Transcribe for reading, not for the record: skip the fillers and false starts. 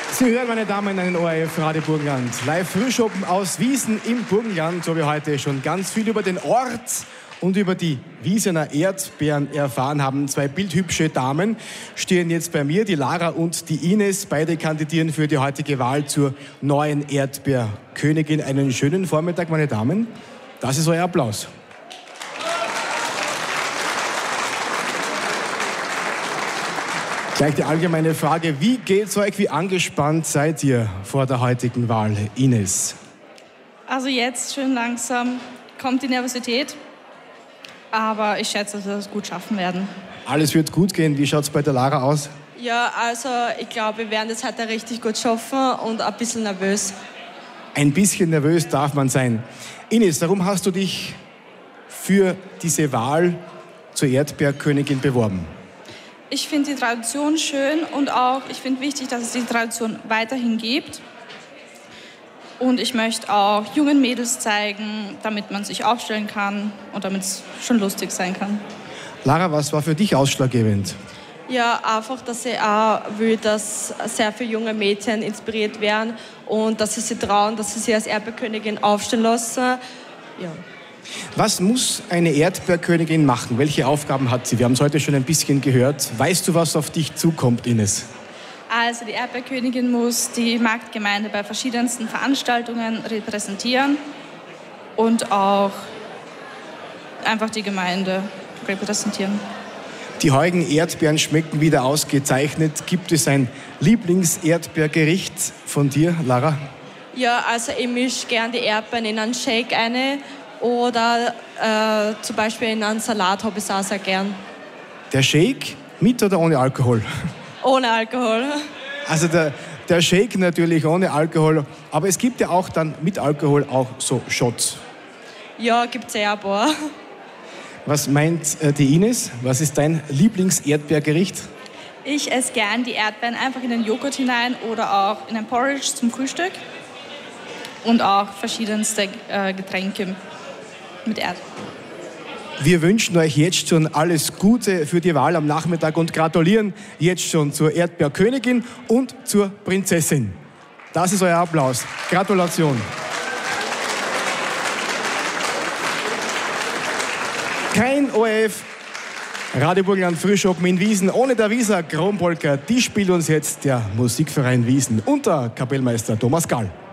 Sie hören, meine Damen, einen ORF Radio Burgenland. Live Frühschoppen aus Wiesen im Burgenland, wo wir heute schon ganz viel über den Ort und über die Wiesener Erdbeeren erfahren haben. Zwei bildhübsche Damen stehen jetzt bei mir, die Lara und die Ines. Beide kandidieren für die heutige Wahl zur neuen Erdbeerkönigin. Einen schönen Vormittag, meine Damen. Das ist euer Applaus. Gleich die allgemeine Frage, wie geht's euch, wie angespannt seid ihr vor der heutigen Wahl, Ines? Also jetzt schön langsam kommt die Nervosität, aber ich schätze, dass wir das gut schaffen werden. Alles wird gut gehen, wie schaut's bei der Lara aus? Ja, also ich glaube, wir werden das heute richtig gut schaffen und ein bisschen nervös. Ein bisschen nervös darf man sein. Ines, warum hast du dich für diese Wahl zur Erdbeerkönigin beworben? Ich finde die Tradition schön und auch, ich finde wichtig, dass es die Tradition weiterhin gibt. Und ich möchte auch jungen Mädels zeigen, damit man sich aufstellen kann und damit es schon lustig sein kann. Lara, was war für dich ausschlaggebend? Ja, einfach, dass ich auch will, dass sehr viele junge Mädchen inspiriert werden und dass sie sich trauen, dass sie sich als Erdbeerkönigin aufstellen lassen. Ja. Was muss eine Erdbeerkönigin machen? Welche Aufgaben hat sie? Wir haben es heute schon ein bisschen gehört. Weißt du, was auf dich zukommt, Ines? Also die Erdbeerkönigin muss die Marktgemeinde bei verschiedensten Veranstaltungen repräsentieren und auch einfach die Gemeinde repräsentieren. Die heutigen Erdbeeren schmecken wieder ausgezeichnet. Gibt es ein Lieblings-Erdbeergericht von dir, Lara? Ja, also ich mische gerne die Erdbeeren in einen Shake ein oder zum Beispiel in einen Salat habe ich es auch sehr gern. Der Shake mit oder ohne Alkohol? Ohne Alkohol. Also der Shake natürlich ohne Alkohol, aber es gibt ja auch dann mit Alkohol auch so Shots. Ja, gibt es ja ein paar. Was meint die Ines? Was ist dein Lieblings-Erdbeergericht? Ich esse gern die Erdbeeren einfach in den Joghurt hinein oder auch in ein Porridge zum Frühstück. Und auch verschiedenste Getränke mit Erdbeeren. Wir wünschen euch jetzt schon alles Gute für die Wahl am Nachmittag und gratulieren jetzt schon zur Erdbeerkönigin und zur Prinzessin. Das ist euer Applaus. Gratulation. Kein ORF Radio Burgenland Frühschoppen in Wiesen ohne der Wieser Kronpolka. Die spielt uns jetzt der Musikverein Wiesen unter Kapellmeister Thomas Gall.